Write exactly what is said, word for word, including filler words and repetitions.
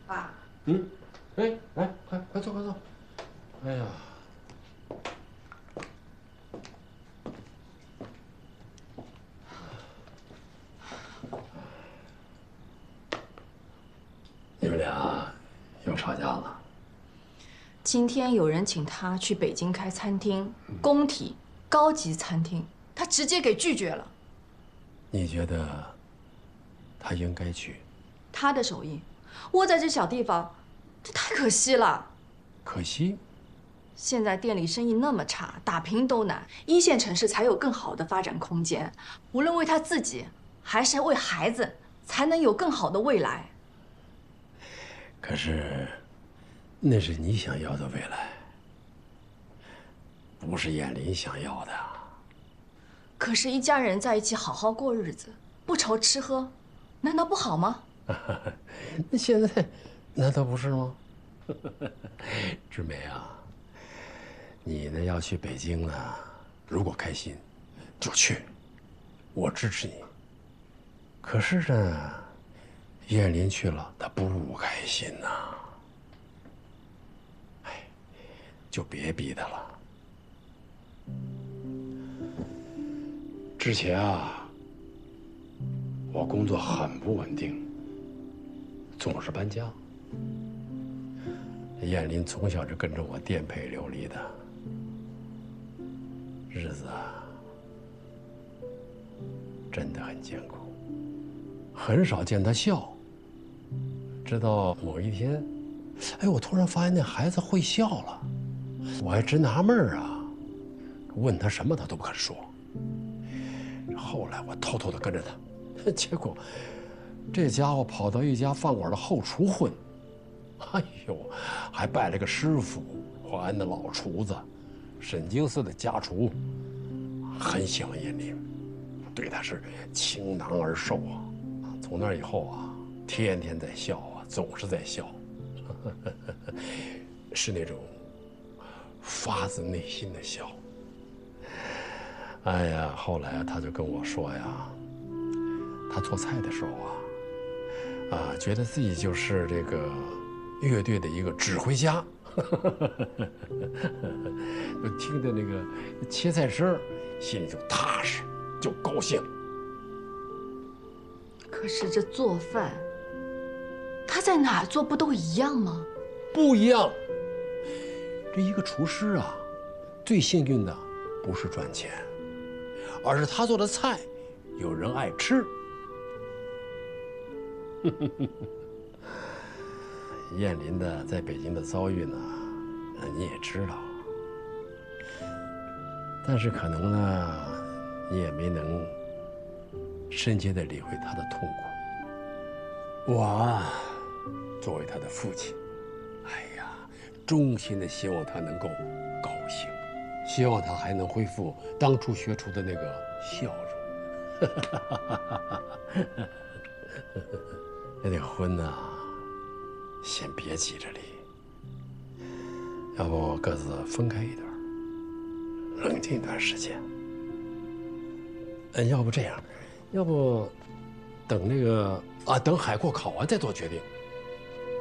爸。 嗯，哎，来，快快坐，快坐。哎呀，你们俩又吵架了？ 今天有人请他去北京开餐厅，工体高级餐厅，他直接给拒绝了。 你觉得他应该去？ 他的手艺，窝在这小地方，这太可惜了。 可惜， 现在店里生意那么差，打拼都难，一线城市才有更好的发展空间。无论为他自己，还是为孩子，才能有更好的未来。 可是，那是你想要的未来，不是燕林想要的。 可是，一家人在一起好好过日子，不愁吃喝，难道不好吗？ 那现在，难道不是吗？志梅啊，你呢要去北京呢，如果开心，就去，我支持你。可是呢，燕林去了，他不开心呐。哎，就别逼他了。之前啊，我工作很不稳定，总是搬家。燕林从小就跟着我颠沛流离的，日子啊，真的很艰苦，很少见他笑。直到某一天，哎，我突然发现那孩子会笑了，我还真纳闷儿啊，问他什么他都不肯说。后来我偷偷的跟着他，结果这家伙跑到一家饭馆的后厨混。哎呦，还拜了个师傅，我俺的老厨子，沈经寺的家厨，很喜欢燕林，对他是倾囊而授啊。从那以后啊，天天在笑啊，总是在笑，是那种发自内心的笑。哎呀，后来他就跟我说呀，他做菜的时候啊，啊，觉得自己就是这个乐队的一个指挥家，就听着那个切菜声，心里就踏实，就高兴。 可是这做饭，他在哪儿做不都一样吗？ 不一样。这一个厨师啊，最幸运的不是赚钱，而是他做的菜有人爱吃。燕林的在北京的遭遇呢，你也知道，但是可能呢，你也没能深切的理会他的痛苦。我啊，作为他的父亲，哎呀，衷心的希望他能够高兴，希望他还能恢复当初学厨的那个笑容。那这婚呢，先别急着离，要不各自分开一段，冷静一段时间。嗯，要不这样，要不等那个啊，等海阔考完再做决定。